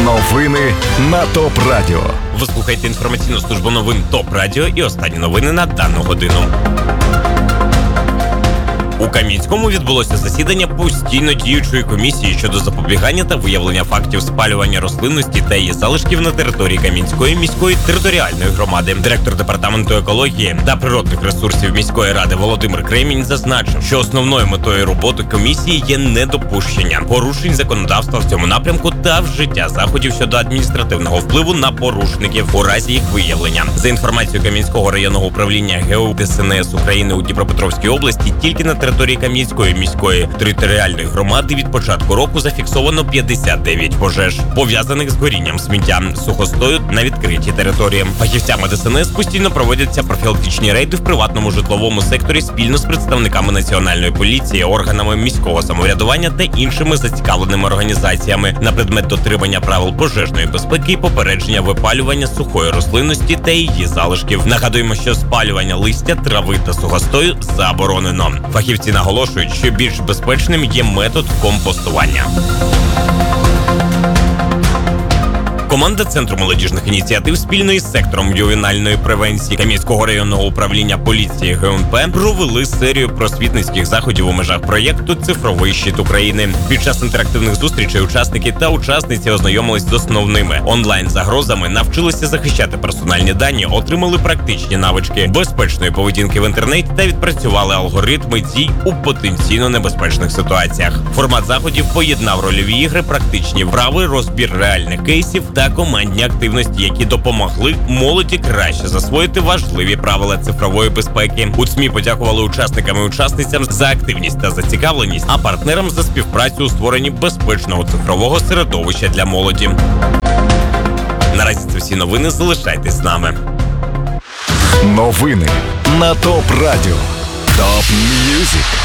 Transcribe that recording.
Новини на ТОП Радіо. Ви слухаєте інформаційну службу новин ТОП Радіо і останні новини на дану годину. У Кам'янському відбулося засідання постійно діючої комісії щодо запобігання та виявлення фактів спалювання рослинності та її залишків на території Кам'янської міської територіальної громади. Директор департаменту екології та природних ресурсів міської ради Володимир Кремінь зазначив, що основною метою роботи комісії є недопущення порушень законодавства в цьому напрямку та вжиття заходів щодо адміністративного впливу на порушників у разі їх виявлення. За інформацією Кам'янського районного управління ГЕО ДСНС України у Дніпропетровській області, тільки на території Кам'янської міської територіальної громади від початку року зафіксовано 59 пожеж, пов'язаних з горінням сміття, сухостою на відкритій території. Фахівцями ДСНС постійно проводяться профілактичні рейди в приватному житловому секторі спільно з представниками Національної поліції, органами міського самоврядування та іншими зацікавленими організаціями на предмет дотримання правил пожежної безпеки і попередження випалювання сухої рослинності та її залишків. Нагадуємо, що спалювання листя, трави та сухостою заборонено. Фахівці наголошують, що більш безпечним є метод компостування. Команда Центру молодіжних ініціатив спільно із сектором ювенальної превенції Кам'янського районного управління поліції ГУНП провели серію просвітницьких заходів у межах проєкту «Цифровий щит України». Під час інтерактивних зустрічей учасники та учасниці ознайомились з основними онлайн-загрозами, навчилися захищати персональні дані, отримали практичні навички безпечної поведінки в інтернеті та відпрацювали алгоритми дій у потенційно небезпечних ситуаціях. Формат заходів поєднав рольові ігри, практичні вправи, розбір реальних кейсів та командні активності, які допомогли молоді краще засвоїти важливі правила цифрової безпеки. У ЦМІ подякували учасникам і учасницям за активність та зацікавленість, а партнерам за співпрацю у створенні безпечного цифрового середовища для молоді. Наразі це всі новини. Залишайтесь з нами. Новини на ТОП Радіо. ТОП М'юзик.